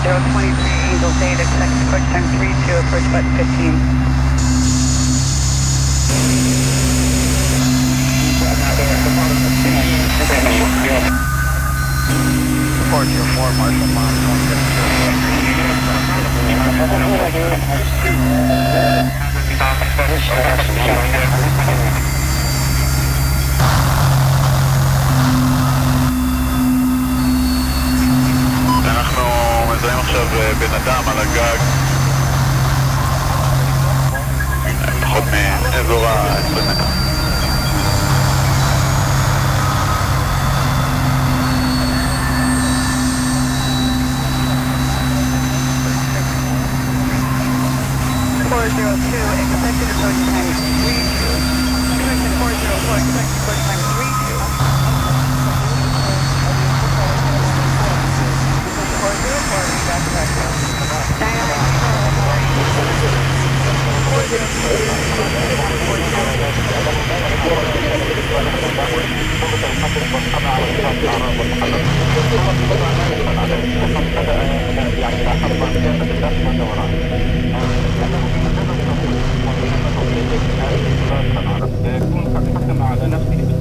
Angel Date, expect approach time 32, approach button 15. 404, Marshall Mons, 152. אנחנו מזהים עכשיו בן אדם על הגג פחות מאזור ה-20 מטר. Expected approach time 32. Commission 404, expected approach time 32. 404, we got يكون قد حكم على نفسه